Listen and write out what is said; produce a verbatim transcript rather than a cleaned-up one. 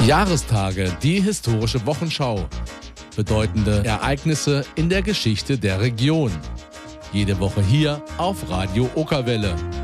Jahrestage, die historische Wochenschau. Bedeutende Ereignisse in der Geschichte der Region. Jede Woche hier auf Radio Okerwelle.